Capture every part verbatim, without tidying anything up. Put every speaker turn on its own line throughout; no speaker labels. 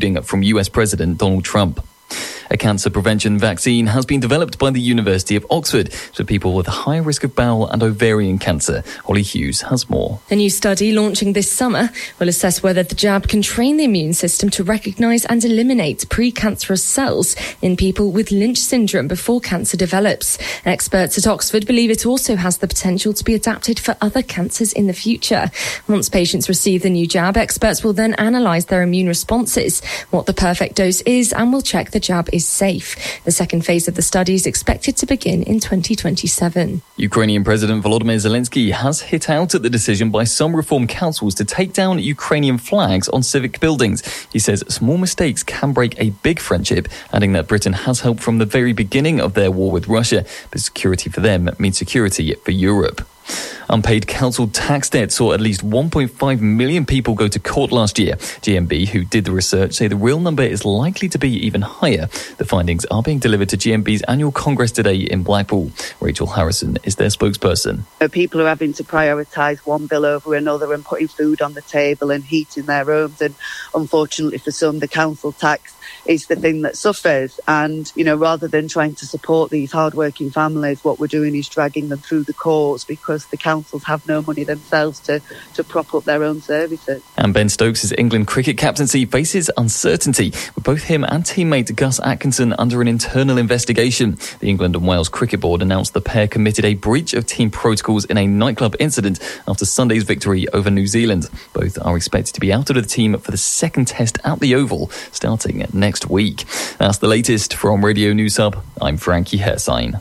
including from U S President Donald Trump. A cancer prevention vaccine has been developed by the University of Oxford for people with a high risk of bowel and ovarian cancer. Holly Hughes has more.
A new study launching this summer will assess whether the jab can train the immune system to recognise and eliminate precancerous cells in people with Lynch syndrome before cancer develops. Experts at Oxford believe it also has the potential to be adapted for other cancers in the future. Once patients receive the new jab, experts will then analyse their immune responses, what the perfect dose is, and will check the jab is safe. The second phase of the study is expected to begin in twenty twenty-seven.
Ukrainian President Volodymyr Zelensky has hit out at the decision by some reform councils to take down Ukrainian flags on civic buildings. He says small mistakes can break a big friendship, adding that Britain has helped from the very beginning of their war with Russia, but security for them means security for Europe. Unpaid council tax debt saw at least one point five million people go to court last year. G M B, who did the research, say the real number is likely to be even higher. The findings are being delivered to G M B's annual Congress today in Blackpool. Rachel Harrison is their spokesperson.
People are having to prioritise one bill over another and putting food on the table and heating their homes. And unfortunately for some, the council tax is the thing that suffers. And, you know, rather than trying to support these hard-working families, what we're doing is dragging them through the courts because the councils have no money themselves to, to prop up their own services.
And Ben Stokes' England cricket captaincy faces uncertainty, with both him and teammate Gus Atkinson under an internal investigation. The England and Wales Cricket Board announced the pair committed a breach of team protocols in a nightclub incident after Sunday's victory over New Zealand. Both are expected to be out of the team for the second test at the Oval, starting next week. That's the latest from Radio News Hub. I'm Frankie Hersign.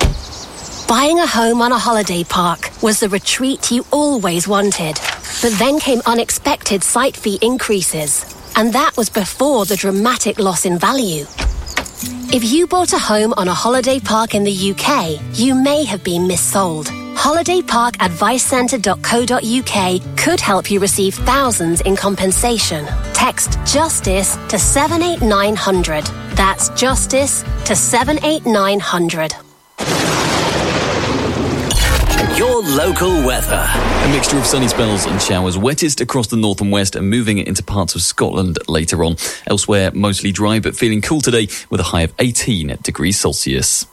Buying a home on a holiday park was the retreat you always wanted. But then came unexpected site fee increases. And that was before the dramatic loss in value. If you bought a home on a holiday park in the U K, you may have been missold. holiday park advice centre dot co dot uk could help you receive thousands in compensation. Text JUSTICE to seven eight nine hundred. That's JUSTICE to seven eight nine hundred.
Your local weather.
A mixture of sunny spells and showers, wettest across the north and west and moving into parts of Scotland later on. Elsewhere, mostly dry but feeling cool today with a high of eighteen degrees Celsius.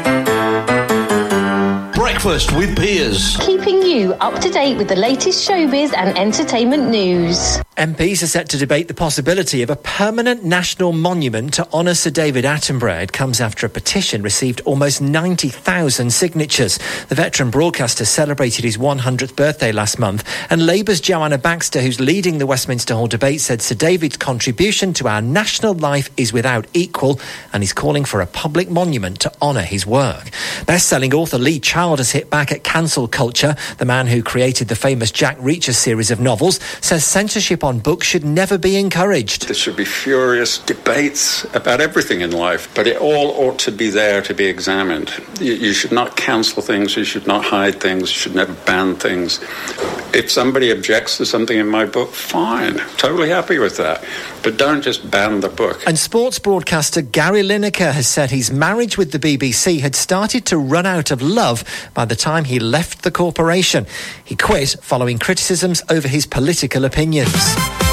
Breakfast with Piers.
Keeping you up to date with the latest showbiz and entertainment news.
M Ps are set to debate the possibility of a permanent national monument to honour Sir David Attenborough. It comes after a petition received almost ninety thousand signatures. The veteran broadcaster celebrated his one hundredth birthday last month, and Labour's Joanna Baxter, who's leading the Westminster Hall debate, said Sir David's contribution to our national life is without equal, and is calling for a public monument to honour his work. Best-selling author Lee Child has hit back at cancel culture. The man who created the famous Jack Reacher series of novels says censorship on books should never be encouraged.
There should be furious debates about everything in life, but it all ought to be there to be examined. You, you should not cancel things, you should not hide things, you should never ban things. If somebody objects to something in my book, fine, totally happy with that. But don't just ban the book.
And sports broadcaster Gary Lineker has said his marriage with the B B C had started to run out of love by the time he left the corporation. He quit following criticisms over his political opinions.